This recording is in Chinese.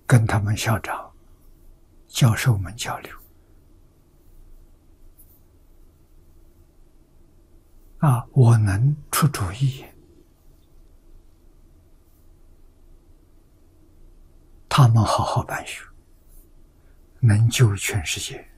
跟他们校长、教授们交流。我能出主意，他们好好办学，能救全世界。